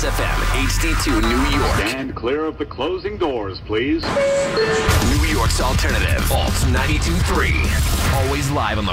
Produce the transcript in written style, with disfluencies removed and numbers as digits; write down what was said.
Kiss FM, HD2 New York. Stand clear of the closing doors, please. New York's alternative, Alt 92.3. Always live on the